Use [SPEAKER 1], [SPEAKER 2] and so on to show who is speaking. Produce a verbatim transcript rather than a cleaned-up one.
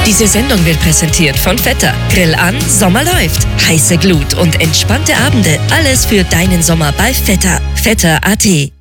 [SPEAKER 1] Diese Sendung wird präsentiert von Vetter. Grill an, Sommer läuft. Heiße Glut und entspannte Abende. Alles für deinen Sommer bei Vetter. Vetter punkt at.